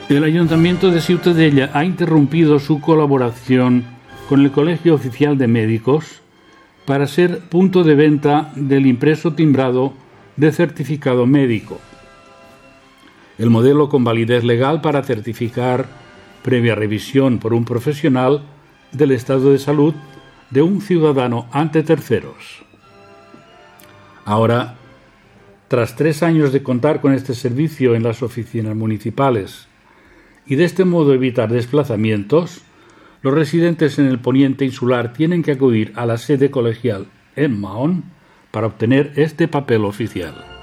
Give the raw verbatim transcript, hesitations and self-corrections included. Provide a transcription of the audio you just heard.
El Ayuntamiento de Ciutadella ha interrumpido su colaboración con el Colegio Oficial de Médicos para ser punto de venta del impreso timbrado de certificado médico. El modelo con validez legal para certificar, previa revisión por un profesional, del estado de salud de un ciudadano ante terceros. Ahora, tras tres años de contar con este servicio en las oficinas municipales y de este modo evitar desplazamientos, los residentes en el poniente insular tienen que acudir a la sede colegial en Mahón para obtener este papel oficial.